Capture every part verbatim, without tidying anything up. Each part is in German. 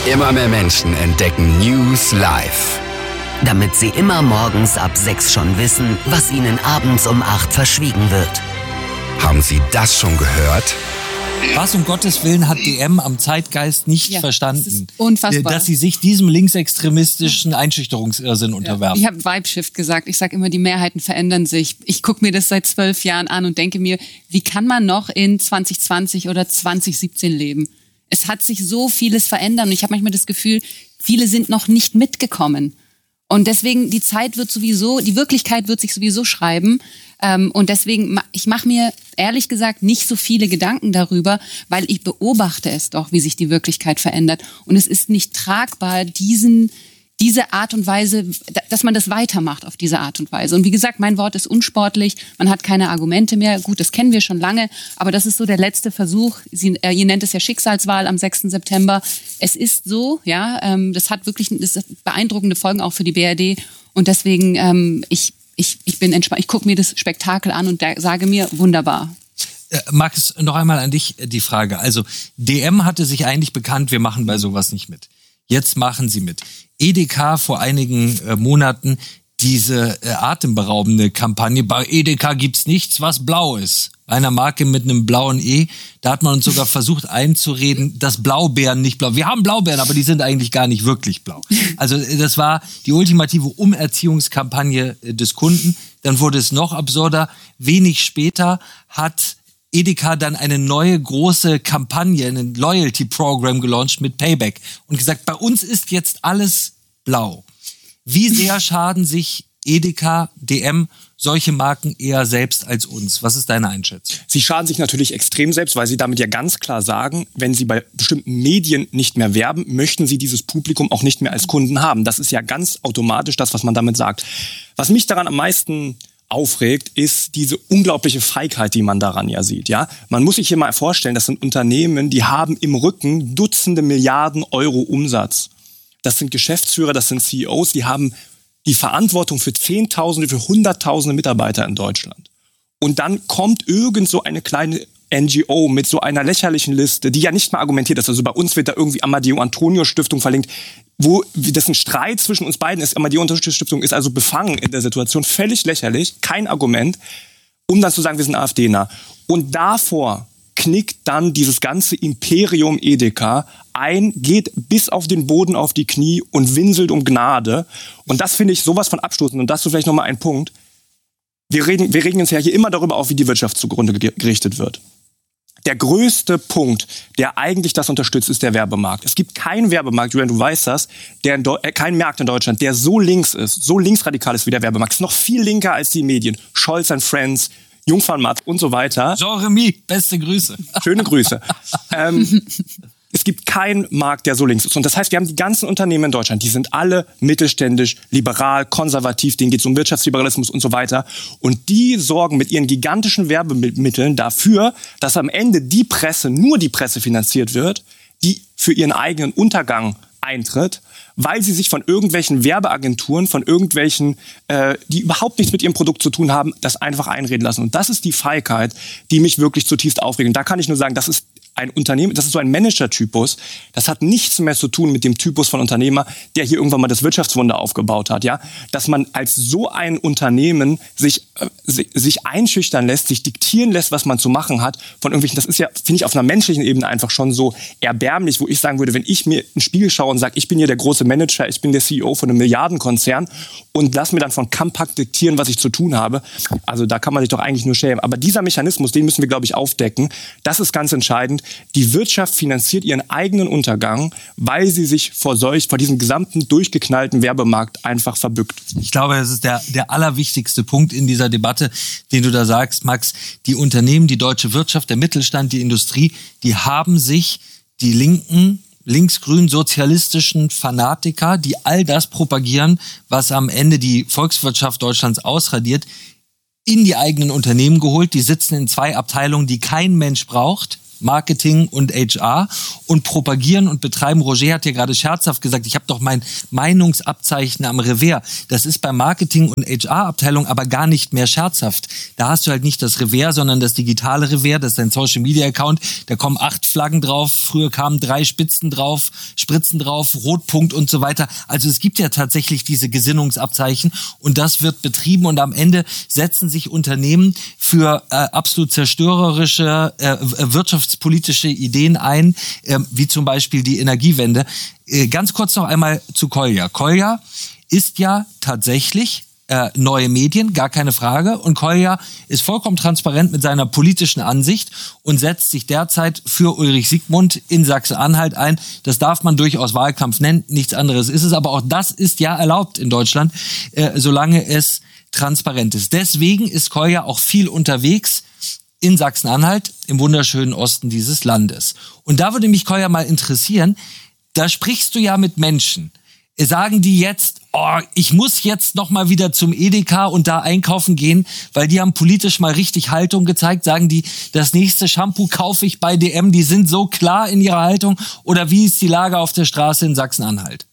Immer mehr Menschen entdecken News live. Damit sie immer morgens ab sechs schon wissen, was ihnen abends um acht verschwiegen wird. Haben Sie das schon gehört? Was um Gottes Willen hat D M am Zeitgeist nicht ja, verstanden? Das ist unfassbar. Dass sie sich diesem linksextremistischen Einschüchterungsirrsinn ja. unterwerfen. Ich habe Vibe-Shift gesagt. Ich sage immer, die Mehrheiten verändern sich. Ich gucke mir das seit zwölf Jahren an und denke mir, wie kann man noch in zwanzig zwanzig oder zwanzig siebzehn leben? Es hat sich so vieles verändert und ich habe manchmal das Gefühl, viele sind noch nicht mitgekommen. Und deswegen, die Zeit wird sowieso, die Wirklichkeit wird sich sowieso schreiben. Ähm, und deswegen, ich mache mir ehrlich gesagt nicht so viele Gedanken darüber, weil ich beobachte es doch, wie sich die Wirklichkeit verändert. Und es ist nicht tragbar, diesen, diese Art und Weise, dass man das weitermacht auf diese Art und Weise. Und wie gesagt, mein Wort ist unsportlich, man hat keine Argumente mehr. Gut, das kennen wir schon lange, aber das ist so der letzte Versuch. Sie, äh, ihr nennt es ja Schicksalswahl am sechsten September. Es ist so, ja, ähm, das hat wirklich das hat beeindruckende Folgen auch für die B R D. Und deswegen, ähm, ich Ich, ich bin entspannt, ich gucke mir das Spektakel an und da, sage mir, wunderbar. Äh, Max, noch einmal an dich die Frage. Also D M hatte sich eigentlich bekannt, wir machen bei sowas nicht mit. Jetzt machen sie mit. Edeka vor einigen äh, Monaten diese äh, atemberaubende Kampagne. Bei Edeka gibt's nichts, was blau ist. Einer Marke mit einem blauen E. Da hat man uns sogar versucht einzureden, dass Blaubeeren nicht blau. Wir haben Blaubeeren, aber die sind eigentlich gar nicht wirklich blau. Also das war die ultimative Umerziehungskampagne des Kunden. Dann wurde es noch absurder. Wenig später hat Edeka dann eine neue große Kampagne, ein Loyalty-Programm gelauncht mit Payback und gesagt, bei uns ist jetzt alles blau. Wie sehr schaden sich Edeka, D M, solche Marken eher selbst als uns? Was ist deine Einschätzung? Sie schaden sich natürlich extrem selbst, weil sie damit ja ganz klar sagen, wenn sie bei bestimmten Medien nicht mehr werben, möchten sie dieses Publikum auch nicht mehr als Kunden haben. Das ist ja ganz automatisch das, was man damit sagt. Was mich daran am meisten aufregt, ist diese unglaubliche Feigheit, die man daran ja sieht. Ja, man muss sich hier mal vorstellen, das sind Unternehmen, die haben im Rücken Dutzende Milliarden Euro Umsatz. Das sind Geschäftsführer, das sind C E Os, die haben die Verantwortung für Zehntausende, für Hunderttausende Mitarbeiter in Deutschland. Und dann kommt irgend so eine kleine N G O mit so einer lächerlichen Liste, die ja nicht mal argumentiert ist. Also bei uns wird da irgendwie Amadeo Antonio Stiftung verlinkt, wo das ein Streit zwischen uns beiden ist. Amadeo Antonio Stiftung ist also befangen in der Situation, völlig lächerlich, kein Argument, um dann zu sagen, wir sind AfD-nah. Und davor knickt dann dieses ganze Imperium Edeka ein, geht bis auf den Boden auf die Knie und winselt um Gnade. Und das finde ich sowas von abstoßend. Und dazu vielleicht nochmal ein Punkt. Wir reden, wir regen uns ja hier immer darüber auf, wie die Wirtschaft zugrunde gerichtet wird. Der größte Punkt, der eigentlich das unterstützt, ist der Werbemarkt. Es gibt keinen Werbemarkt, Julian, du weißt das, der in Deu- äh, kein Markt in Deutschland, der so links ist, so linksradikal ist wie der Werbemarkt. Es ist noch viel linker als die Medien. Scholz and Friends, Jungfernmatt und so weiter. Jean-Remy, beste Grüße. Schöne Grüße. ähm, es gibt keinen Markt, der so links ist. Und das heißt, wir haben die ganzen Unternehmen in Deutschland, die sind alle mittelständisch, liberal, konservativ, denen geht es um Wirtschaftsliberalismus und so weiter. Und die sorgen mit ihren gigantischen Werbemitteln dafür, dass am Ende die Presse, nur die Presse finanziert wird, die für ihren eigenen Untergang eintritt, weil sie sich von irgendwelchen Werbeagenturen, von irgendwelchen, äh, die überhaupt nichts mit ihrem Produkt zu tun haben, das einfach einreden lassen. Und das ist die Feigheit, die mich wirklich zutiefst aufregt. Und da kann ich nur sagen, das ist ein Unternehmen, das ist so ein Manager-Typus, das hat nichts mehr zu tun mit dem Typus von Unternehmer, der hier irgendwann mal das Wirtschaftswunder aufgebaut hat, ja, dass man als so ein Unternehmen sich äh, sich einschüchtern lässt, sich diktieren lässt, was man zu machen hat, von irgendwelchen, das ist ja, finde ich, auf einer menschlichen Ebene einfach schon so erbärmlich, wo ich sagen würde, wenn ich mir in den Spiegel schaue und sage, ich bin hier der große Manager, ich bin der C E O von einem Milliardenkonzern und lass mir dann von Compaq diktieren, was ich zu tun habe, also da kann man sich doch eigentlich nur schämen. Aber dieser Mechanismus, den müssen wir, glaube ich, aufdecken, das ist ganz entscheidend. Die Wirtschaft finanziert ihren eigenen Untergang, weil sie sich vor solch, vor diesem gesamten durchgeknallten Werbemarkt einfach verbückt. Ich glaube, das ist der, der allerwichtigste Punkt in dieser Debatte, den du da sagst, Max. Die Unternehmen, die deutsche Wirtschaft, der Mittelstand, die Industrie, die haben sich die linken, linksgrün sozialistischen Fanatiker, die all das propagieren, was am Ende die Volkswirtschaft Deutschlands ausradiert, in die eigenen Unternehmen geholt. Die sitzen in zwei Abteilungen, die kein Mensch braucht. Marketing und H R und propagieren und betreiben. Roger hat ja gerade scherzhaft gesagt, ich habe doch mein Meinungsabzeichen am Revers. Das ist bei Marketing und H R-Abteilung aber gar nicht mehr scherzhaft. Da hast du halt nicht das Revers, sondern das digitale Revers, das ist dein Social-Media-Account. Da kommen acht Flaggen drauf, früher kamen drei Spitzen drauf, Spritzen drauf, Rotpunkt und so weiter. Also es gibt ja tatsächlich diese Gesinnungsabzeichen und das wird betrieben und am Ende setzen sich Unternehmen für äh, absolut zerstörerische äh, wirtschaftspolitische Ideen ein, äh, wie zum Beispiel die Energiewende. Äh, ganz kurz noch einmal zu Kolja. Kolja ist ja tatsächlich äh, neue Medien, gar keine Frage. Und Kolja ist vollkommen transparent mit seiner politischen Ansicht und setzt sich derzeit für Ulrich Siegmund in Sachsen-Anhalt ein. Das darf man durchaus Wahlkampf nennen, nichts anderes ist es. Aber auch das ist ja erlaubt in Deutschland, äh, solange es transparent ist. Deswegen ist Kolja auch viel unterwegs in Sachsen-Anhalt, im wunderschönen Osten dieses Landes. Und da würde mich, Kolja, mal interessieren, da sprichst du ja mit Menschen. Sagen die jetzt, oh, ich muss jetzt noch mal wieder zum Edeka und da einkaufen gehen, weil die haben politisch mal richtig Haltung gezeigt. Sagen die, das nächste Shampoo kaufe ich bei D M, die sind so klar in ihrer Haltung. Oder wie ist die Lage auf der Straße in Sachsen-Anhalt?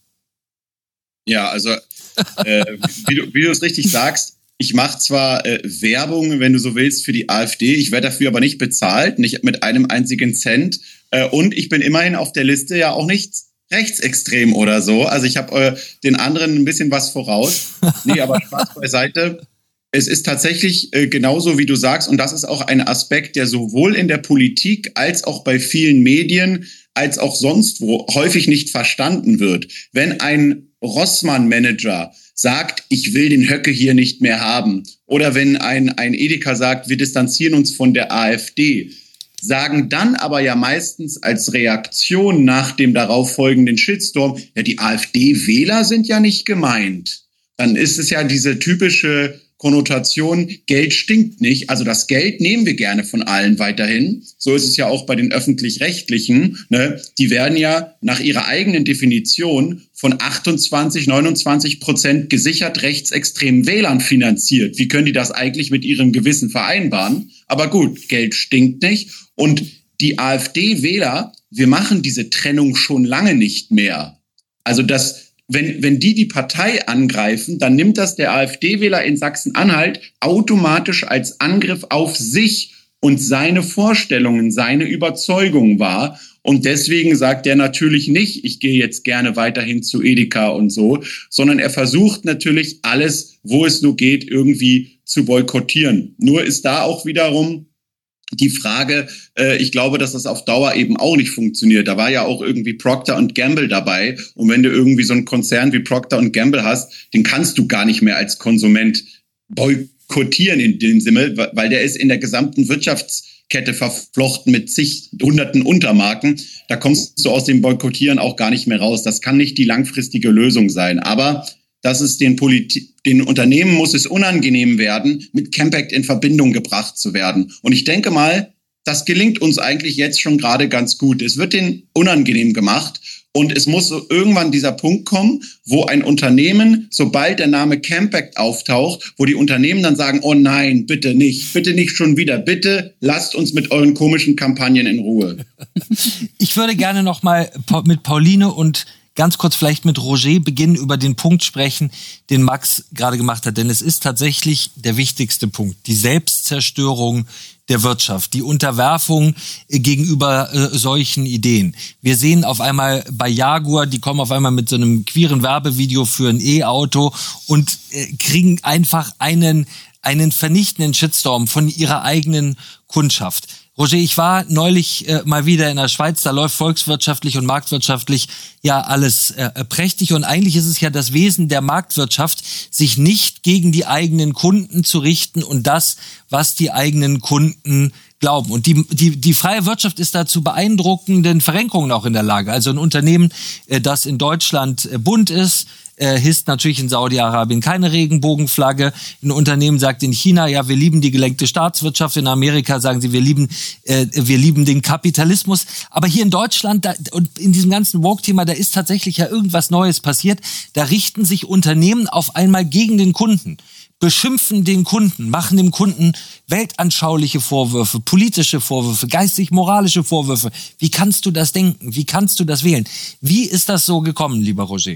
Ja, also äh, wie du, wie du es richtig sagst, ich mache zwar äh, Werbung, wenn du so willst, für die AfD, ich werde dafür aber nicht bezahlt, nicht mit einem einzigen Cent. Äh, und ich bin immerhin auf der Liste ja auch nicht rechtsextrem oder so. Also ich habe äh, den anderen ein bisschen was voraus. Nee, aber Spaß beiseite. Es ist tatsächlich äh, genauso, wie du sagst. Und das ist auch ein Aspekt, der sowohl in der Politik als auch bei vielen Medien als auch sonst wo häufig nicht verstanden wird. Wenn ein Rossmann-Manager sagt, ich will den Höcke hier nicht mehr haben, oder wenn ein, ein Edeka sagt, wir distanzieren uns von der AfD, sagen dann aber ja meistens als Reaktion nach dem darauffolgenden Shitstorm, ja, die AfD-Wähler sind ja nicht gemeint. Dann ist es ja diese typische Konnotation, Geld stinkt nicht. Also das Geld nehmen wir gerne von allen weiterhin. So ist es ja auch bei den Öffentlich-Rechtlichen. Ne? Die werden ja nach ihrer eigenen Definition von achtundzwanzig, neunundzwanzig Prozent gesichert rechtsextremen Wählern finanziert. Wie können die das eigentlich mit ihrem Gewissen vereinbaren? Aber gut, Geld stinkt nicht. Und die AfD-Wähler, wir machen diese Trennung schon lange nicht mehr. Also das Wenn, wenn die die Partei angreifen, dann nimmt das der AfD-Wähler in Sachsen-Anhalt automatisch als Angriff auf sich und seine Vorstellungen, seine Überzeugungen wahr. Und deswegen sagt er natürlich nicht, ich gehe jetzt gerne weiterhin zu Edeka und so, sondern er versucht natürlich alles, wo es nur geht, irgendwie zu boykottieren. Nur ist da auch wiederum die Frage, äh, ich glaube, dass das auf Dauer eben auch nicht funktioniert. Da war ja auch irgendwie Procter und Gamble dabei. Und wenn du irgendwie so einen Konzern wie Procter und Gamble hast, den kannst du gar nicht mehr als Konsument boykottieren in dem Sinne, weil der ist in der gesamten Wirtschaftskette verflochten mit zig hunderten Untermarken. Da kommst du aus dem Boykottieren auch gar nicht mehr raus. Das kann nicht die langfristige Lösung sein. Aber dass es den, Politi- den Unternehmen muss es unangenehm werden, mit Campact in Verbindung gebracht zu werden. Und ich denke mal, das gelingt uns eigentlich jetzt schon gerade ganz gut. Es wird denen unangenehm gemacht und es muss so irgendwann dieser Punkt kommen, wo ein Unternehmen, sobald der Name Campact auftaucht, wo die Unternehmen dann sagen, oh nein, bitte nicht, bitte nicht schon wieder, bitte lasst uns mit euren komischen Kampagnen in Ruhe. Ich würde gerne noch mal mit Pauline und ganz kurz vielleicht mit Roger beginnen, über den Punkt sprechen, den Max gerade gemacht hat. Denn es ist tatsächlich der wichtigste Punkt. Die Selbstzerstörung der Wirtschaft, die Unterwerfung gegenüber äh, solchen Ideen. Wir sehen auf einmal bei Jaguar, die kommen auf einmal mit so einem queeren Werbevideo für ein E-Auto und äh, kriegen einfach einen, einen vernichtenden Shitstorm von ihrer eigenen Kundschaft. Roger, ich war neulich äh, mal wieder in der Schweiz, da läuft volkswirtschaftlich und marktwirtschaftlich ja alles äh, prächtig und eigentlich ist es ja das Wesen der Marktwirtschaft, sich nicht gegen die eigenen Kunden zu richten und das, was die eigenen Kunden glauben. Und die, die, die freie Wirtschaft ist da zu beeindruckenden Verrenkungen auch in der Lage. Also ein Unternehmen, äh, das in Deutschland äh, bunt ist, äh, hisst natürlich in Saudi-Arabien keine Regenbogenflagge. Ein Unternehmen sagt in China, ja, wir lieben die gelenkte Staatswirtschaft. In Amerika sagen sie, wir lieben, äh, wir lieben den Kapitalismus. Aber hier in Deutschland da, und in diesem ganzen Woke-Thema, da ist tatsächlich ja irgendwas Neues passiert. Da richten sich Unternehmen auf einmal gegen den Kunden. beschimpfen den Kunden, machen dem Kunden weltanschauliche Vorwürfe, politische Vorwürfe, geistig-moralische Vorwürfe. Wie kannst du das denken? Wie kannst du das wählen? Wie ist das so gekommen, lieber Roger?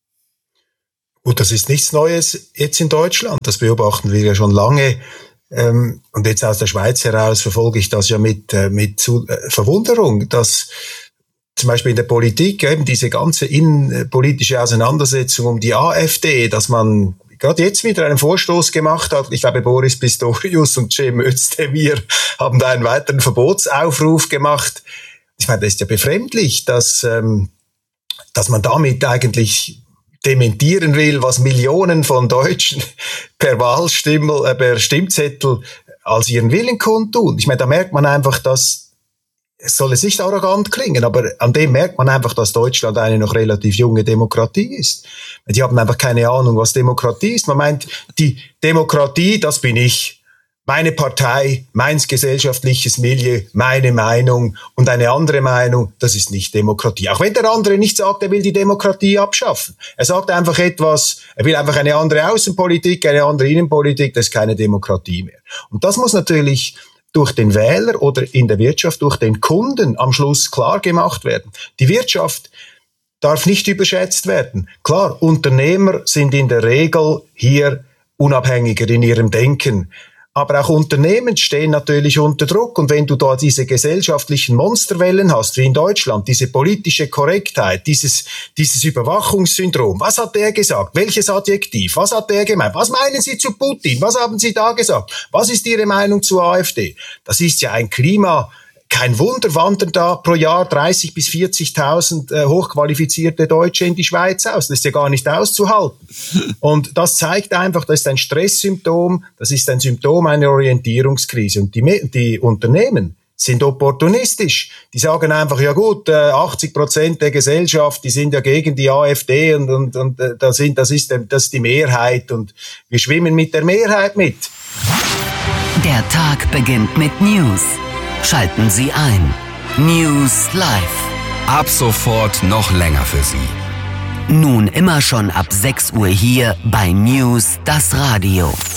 Gut, das ist nichts Neues jetzt in Deutschland. Das beobachten wir ja schon lange. Ähm, und jetzt aus der Schweiz heraus verfolge ich das ja mit, äh, mit zu, äh, Verwunderung, dass zum Beispiel in der Politik eben diese ganze innenpolitische Auseinandersetzung um die AfD, dass man gerade jetzt wieder einen Vorstoß gemacht hat. Ich glaube, Boris Pistorius und Cem Özdemir haben da einen weiteren Verbotsaufruf gemacht. Ich meine, das ist ja befremdlich, dass, ähm, dass man damit eigentlich dementieren will, was Millionen von Deutschen per Wahlstimmel, äh, per Stimmzettel als ihren Willen kundtun. Ich meine, da merkt man einfach, dass es soll es nicht arrogant klingen, aber an dem merkt man einfach, dass Deutschland eine noch relativ junge Demokratie ist. Die haben einfach keine Ahnung, was Demokratie ist. Man meint, die Demokratie, das bin ich. Meine Partei, meins gesellschaftliches Milieu, meine Meinung und eine andere Meinung, das ist nicht Demokratie. Auch wenn der andere nicht sagt, er will die Demokratie abschaffen. Er sagt einfach etwas, er will einfach eine andere Außenpolitik, eine andere Innenpolitik, das ist keine Demokratie mehr. Und das muss natürlich durch den Wähler oder in der Wirtschaft, durch den Kunden am Schluss klar gemacht werden. Die Wirtschaft darf nicht überschätzt werden. Klar, Unternehmer sind in der Regel hier unabhängiger in ihrem Denken. Aber auch Unternehmen stehen natürlich unter Druck. Und wenn du da diese gesellschaftlichen Monsterwellen hast, wie in Deutschland, diese politische Korrektheit, dieses, dieses Überwachungssyndrom, was hat der gesagt? Welches Adjektiv? Was hat der gemeint? Was meinen Sie zu Putin? Was haben Sie da gesagt? Was ist Ihre Meinung zur AfD? Das ist ja ein Klima. Kein Wunder, wandern da pro Jahr dreißig bis vierzigtausend äh, hochqualifizierte Deutsche in die Schweiz aus. Das ist ja gar nicht auszuhalten. Und das zeigt einfach, das ist ein Stresssymptom, das ist ein Symptom einer Orientierungskrise. Und die, die Unternehmen sind opportunistisch. Die sagen einfach, ja gut, äh, achtzig Prozent der Gesellschaft, die sind ja gegen die AfD und, und, und äh, das, sind, das, ist, das ist die Mehrheit und wir schwimmen mit der Mehrheit mit. Der Tag beginnt mit News. Schalten Sie ein. News Live. Ab sofort noch länger für Sie. Nun immer schon ab sechs Uhr hier bei News das Radio.